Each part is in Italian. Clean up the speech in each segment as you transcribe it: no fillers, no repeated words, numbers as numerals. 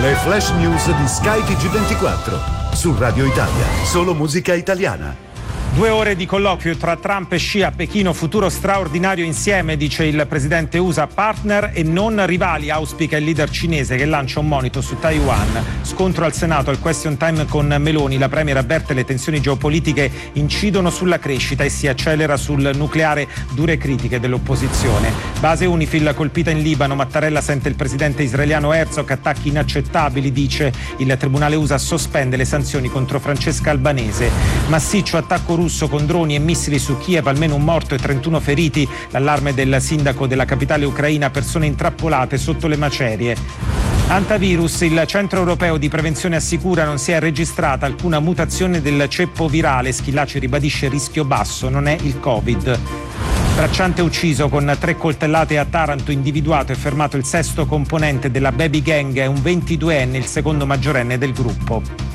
Le flash news di Sky TG24 su Radio Italia, solo musica italiana. 2 ore di colloquio tra Trump e Xi a Pechino, futuro straordinario insieme, dice il presidente USA, partner e non rivali, auspica il leader cinese che lancia un monito su Taiwan. Scontro al Senato, al question time con Meloni, la premier avverte le tensioni geopolitiche incidono sulla crescita e si accelera sul nucleare, dure critiche dell'opposizione. Base UNIFIL colpita in Libano, Mattarella sente il presidente israeliano Herzog, attacchi inaccettabili, dice il tribunale USA sospende le sanzioni contro Francesca Albanese. Massiccio attacco russo con droni e missili su Kiev, almeno un morto e 31 feriti, l'allarme del sindaco della capitale ucraina, persone intrappolate sotto le macerie. Antivirus, il Centro Europeo di Prevenzione assicura non si è registrata alcuna mutazione del ceppo virale, Schillaci ribadisce rischio basso, non è il Covid. Bracciante ucciso con 3 coltellate a Taranto, individuato e fermato il 6º componente della baby gang, è un 22enne, il secondo maggiorenne del gruppo.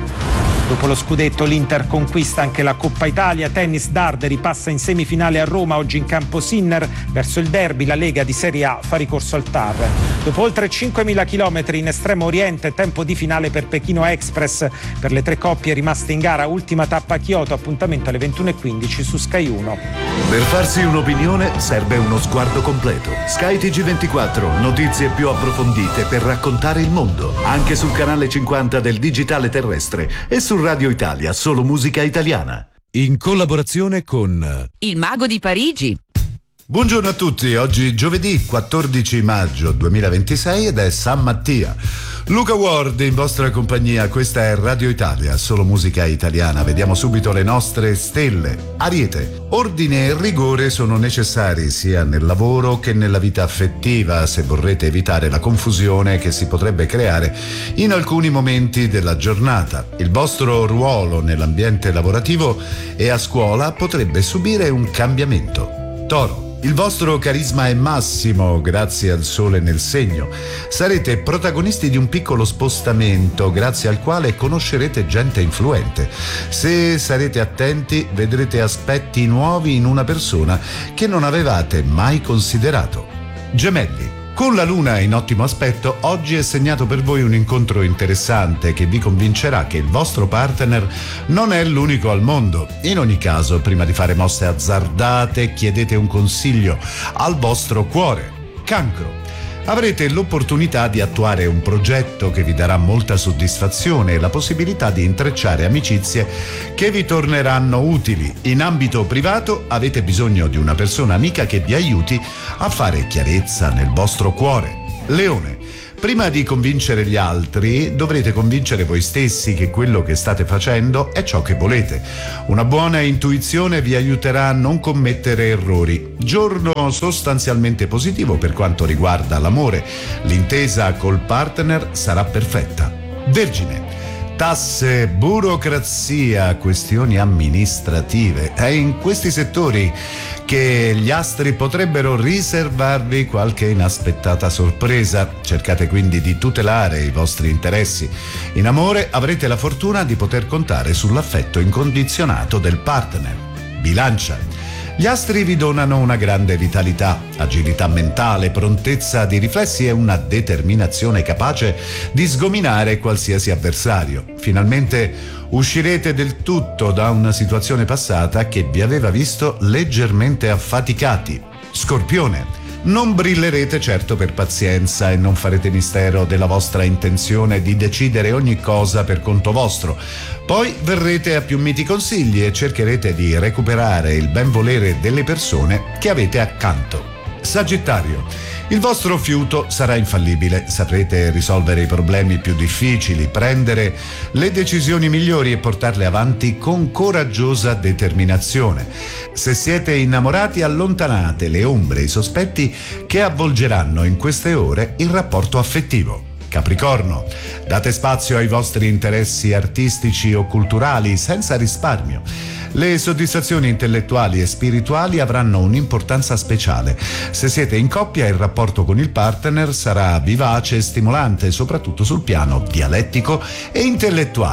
Dopo lo scudetto l'Inter conquista anche la Coppa Italia, tennis Darderi passa in semifinale a Roma, oggi in campo Sinner, verso il derby la Lega di Serie A fa ricorso al TAR. Dopo oltre 5.000 chilometri in Estremo Oriente, tempo di finale per Pechino Express, per le 3 coppie rimaste in gara, ultima tappa a Kyoto, appuntamento alle 21:15 su Sky 1. Per farsi un'opinione serve uno sguardo completo. Sky TG24, notizie più approfondite per raccontare il mondo, anche sul canale 50 del digitale terrestre e su Radio Italia, solo musica italiana. In collaborazione con Il Mago di Parigi. Buongiorno a tutti, oggi giovedì 14 maggio 2026 ed è San Mattia. Luca Ward in vostra compagnia, questa è Radio Italia, solo musica italiana. Vediamo subito le nostre stelle. Ariete, ordine e rigore sono necessari sia nel lavoro che nella vita affettiva se vorrete evitare la confusione che si potrebbe creare in alcuni momenti della giornata. Il vostro ruolo nell'ambiente lavorativo e a scuola potrebbe subire un cambiamento. Toro, il vostro carisma è massimo grazie al sole nel segno. Sarete protagonisti di un piccolo spostamento grazie al quale conoscerete gente influente. Se sarete attenti vedrete aspetti nuovi in una persona che non avevate mai considerato. Gemelli, con la luna in ottimo aspetto, oggi è segnato per voi un incontro interessante che vi convincerà che il vostro partner non è l'unico al mondo. In ogni caso, prima di fare mosse azzardate, chiedete un consiglio al vostro cuore. Cancro, avrete l'opportunità di attuare un progetto che vi darà molta soddisfazione e la possibilità di intrecciare amicizie che vi torneranno utili. In ambito privato avete bisogno di una persona amica che vi aiuti a fare chiarezza nel vostro cuore. Leone, prima di convincere gli altri dovrete convincere voi stessi che quello che state facendo è ciò che volete. Una buona intuizione vi aiuterà a non commettere errori. Giorno sostanzialmente positivo per quanto riguarda l'amore. L'intesa col partner sarà perfetta. Vergine, tasse, burocrazia, questioni amministrative. È in questi settori che gli astri potrebbero riservarvi qualche inaspettata sorpresa. Cercate quindi di tutelare i vostri interessi. In amore avrete la fortuna di poter contare sull'affetto incondizionato del partner. Bilancia, gli astri vi donano una grande vitalità, agilità mentale, prontezza di riflessi e una determinazione capace di sgominare qualsiasi avversario. Finalmente uscirete del tutto da una situazione passata che vi aveva visto leggermente affaticati. Scorpione, non brillerete certo per pazienza e non farete mistero della vostra intenzione di decidere ogni cosa per conto vostro. Poi verrete a più miti consigli e cercherete di recuperare il benvolere delle persone che avete accanto. Sagittario, il vostro fiuto sarà infallibile, saprete risolvere i problemi più difficili, prendere le decisioni migliori e portarle avanti con coraggiosa determinazione. Se siete innamorati, allontanate le ombre e i sospetti che avvolgeranno in queste ore il rapporto affettivo. Capricorno, date spazio ai vostri interessi artistici o culturali senza risparmio. Le soddisfazioni intellettuali e spirituali avranno un'importanza speciale. Se siete in coppia, il rapporto con il partner sarà vivace e stimolante, soprattutto sul piano dialettico e intellettuale.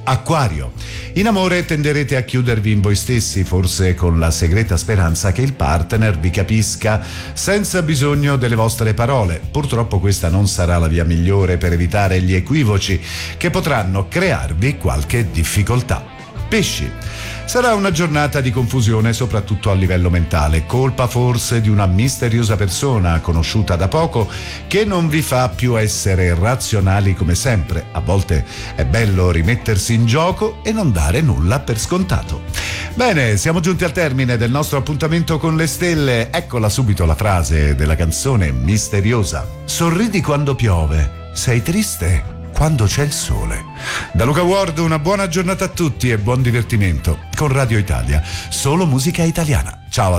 Acquario. In amore tenderete a chiudervi in voi stessi, forse con la segreta speranza che il partner vi capisca senza bisogno delle vostre parole. Purtroppo questa non sarà la via migliore per evitare gli equivoci che potranno crearvi qualche difficoltà. Pesci. Sarà una giornata di confusione soprattutto a livello mentale, colpa forse di una misteriosa persona conosciuta da poco che non vi fa più essere razionali come sempre. A volte è bello rimettersi in gioco e non dare nulla per scontato. Bene, siamo giunti al termine del nostro appuntamento con le stelle. Eccola subito la frase della canzone misteriosa. Sorridi quando piove, sei triste quando c'è il sole. Da Luca Ward una buona giornata a tutti e buon divertimento con Radio Italia, solo musica italiana. Ciao a